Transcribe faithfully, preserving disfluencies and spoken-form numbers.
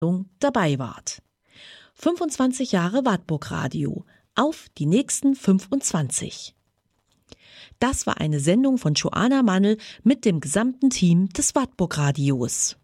dabei wart. fünfundzwanzig Jahre Wartburg Radio. Auf die nächsten fünfundzwanzig. Das war eine Sendung von Joanna Mannl mit dem gesamten Team des Wartburg Radios.